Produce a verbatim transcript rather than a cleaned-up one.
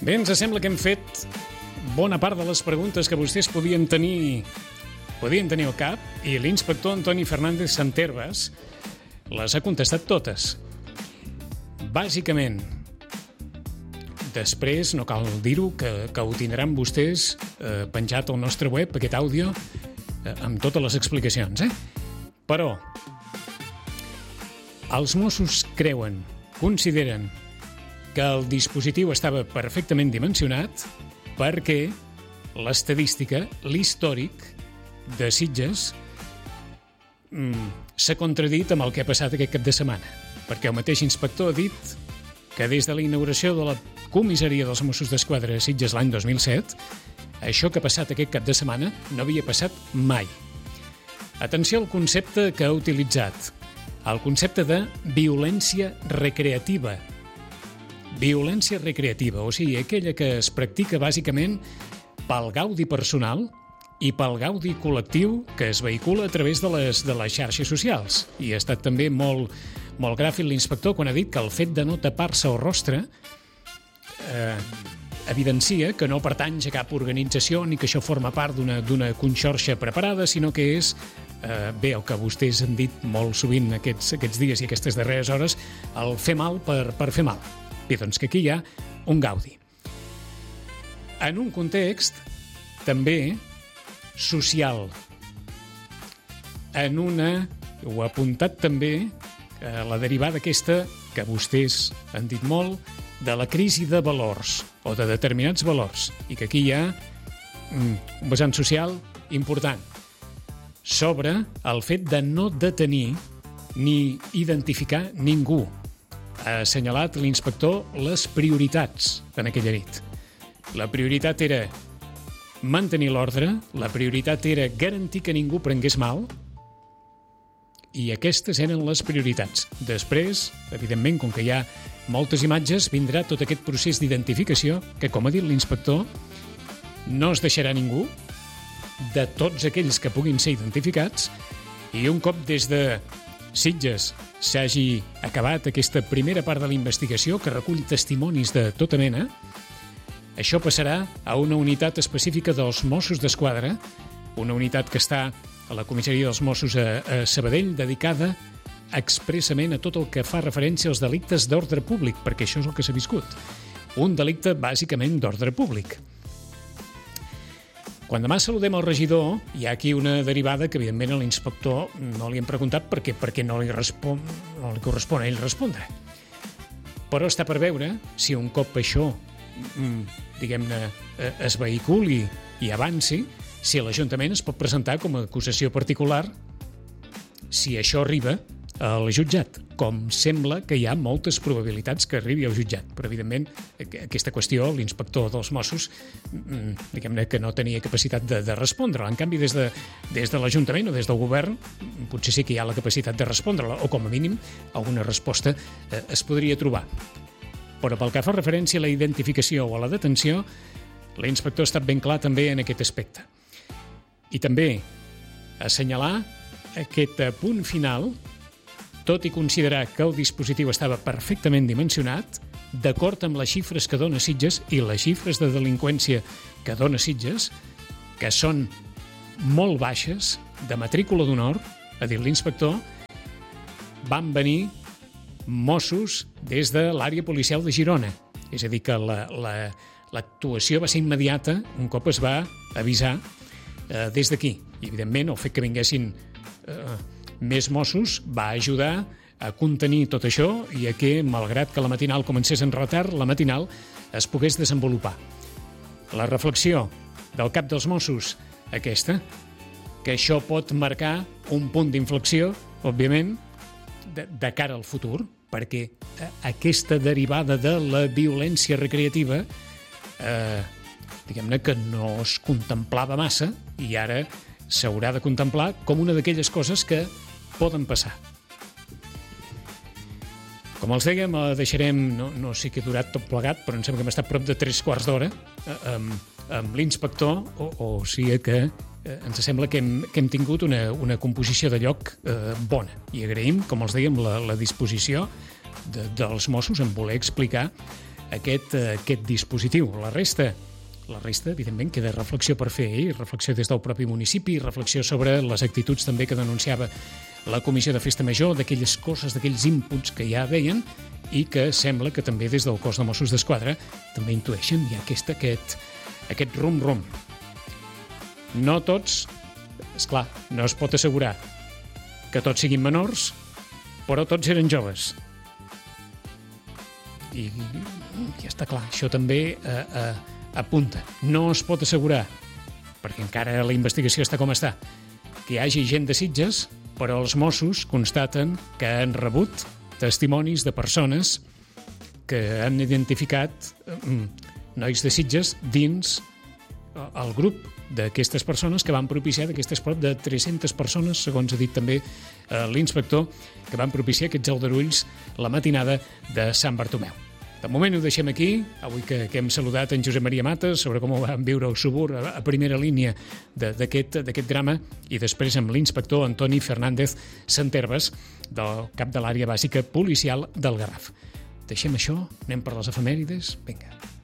Bé, ens sembla que hem fet bona part de les preguntes que vostès podien tenir podien tenir al cap i l'inspector Antoni Fernández Santervas les ha contestat totes. Bàsicament, després, no cal dir-ho, que, que ho tindran vostès eh, penjat al nostre web, aquest àudio, eh, amb totes les explicacions, eh? Però els Mossos creuen, consideren que el dispositiu estava perfectament dimensionat perquè l'estadística, l'històric de Sitges mm, s'ha contradit amb el que ha passat aquest cap de setmana, perquè el mateix inspector ha dit que des de la inauguració de la comissaria dels Mossos d'Esquadra a Sitges l'any dos mil set, això que ha passat aquest cap de setmana no havia passat mai. Atenció al concepte que ha utilitzat, el concepte de violència recreativa. Violència recreativa, o sigui, aquella que es practica bàsicament pel gaudi personal i pel gaudi col·lectiu que es vehicula a través de les, de les xarxes socials. I ha estat també molt, molt gràfic l'inspector quan ha dit que el fet de no tapar-se el rostre eh, evidencia que no pertany a cap organització ni que això forma part d'una d'una conxorxa preparada, sinó que és, eh, bé, el que vostès han dit molt sovint aquests, aquests dies i aquestes darreres hores, el fer mal per, per fer mal. Bé, doncs que aquí hi ha un gaudi. En un context també social. En una, ho ha apuntat també, eh, la derivada aquesta, que vostès han dit molt, de la crisi de valors, o de determinats valors, i que aquí hi ha mm, un vessant social important, sobre el fet de no detenir ni identificar ningú. Ha assenyalat l'inspector les prioritats en aquella nit. La prioritat era mantenir l'ordre, la prioritat era garantir que ningú prengués mal, i aquestes eren les prioritats. Després, evidentment, com que hi ha moltes imatges, vindrà tot aquest procés d'identificació que, com ha dit l'inspector, no es deixarà ningú de tots aquells que puguin ser identificats, i un cop des de Sitges s'hagi acabat aquesta primera part de la investigació que recull testimonis de tota mena, això passarà a una unitat específica dels Mossos d'Esquadra, una unitat que està a la comissaria dels Mossos a, a Sabadell, dedicada expressament a tot el que fa referència als delictes d'ordre públic, perquè això és el que s'ha viscut. Un delicte bàsicament d'ordre públic. Quan demà saludem el regidor, hi ha aquí una derivada que, evidentment, a l'inspector no li hem preguntat perquè, perquè no, li respon, no li correspon a ell respondre. Però està per veure si un cop això, diguem-ne, es vehiculi i avanci, si l'Ajuntament es pot presentar com a acusació particular si això arriba al jutjat, com sembla que hi ha moltes probabilitats que arribi al jutjat. Però, evidentment, aquesta qüestió, l'inspector dels Mossos, diguem-ne que no tenia capacitat de, de respondre-la. En canvi, des de, des de l'Ajuntament o des del govern, potser sí que hi ha la capacitat de respondre-la, o com a mínim alguna resposta eh, es podria trobar. Però pel que fa referència a la identificació o a la detenció, l'inspector ha estat ben clar també en aquest aspecte. I també assenyalar aquest punt final, tot i considerar que el dispositiu estava perfectament dimensionat, d'acord amb les xifres que dona Sitges i les xifres de delinqüència que dona Sitges, que són molt baixes, de matrícula d'honor, ha dit l'inspector, van venir Mossos des de l'àrea policial de Girona. És a dir, que la, la, l'actuació va ser immediata un cop es va avisar eh, des d'aquí. I, evidentment, el fet que vinguessin eh, més Mossos va ajudar a contenir tot això i a que, malgrat que la matinal comencés en retard, la matinal es pogués desenvolupar. La reflexió del cap dels Mossos, aquesta, que això pot marcar un punt d'inflexió, òbviament, de, de cara al futur, perquè aquesta derivada de la violència recreativa eh, diguem-ne que no es contemplava massa i ara s'haurà de contemplar com una d'aquelles coses que poden passar. Com els dèiem, deixarem, no, no sé què ha durat tot plegat, però em sembla que hem estat prop de tres quarts d'hora amb, amb l'inspector, o, o sigui que eh, ens sembla que hem, que hem tingut una, una composició de lloc eh, bona. I agraïm, com els dèiem, la, la disposició de, dels Mossos en voler explicar aquest, aquest dispositiu. La resta, la resta, evidentment, queda reflexió per fer, eh? Reflexió des del propi municipi, reflexió sobre les actituds també que denunciava la Comissió de Festa Major, d'aquelles coses, d'aquells inputs que ja veien i que sembla que també des del cos de Mossos d'Esquadra també intueixen ja aquest, aquest, aquest rum-rum. No tots, esclar, no es pot assegurar que tots siguin menors, però tots eren joves. I ja està clar, això també eh, eh, apunta. No es pot assegurar, perquè encara la investigació està com està, que hi hagi gent de Sitges, però els Mossos constaten que han rebut testimonis de persones que han identificat eh, nois de Sitges dins el grup d'aquestes persones que van propiciar, d'aquestes prop de tres-centes persones, segons ha dit també eh, l'inspector, que van propiciar aquests aldarulls la matinada de Sant Bartomeu. De moment ho deixem aquí, avui que, que hem saludat en Josep Maria Mates sobre com ho van viure el Subur a, a primera línia d'aquest drama, i després amb l'inspector Antoni Fernández Santerves, del cap de l'àrea bàsica policial del Garraf. Deixem això, anem per les efemèrides, vinga.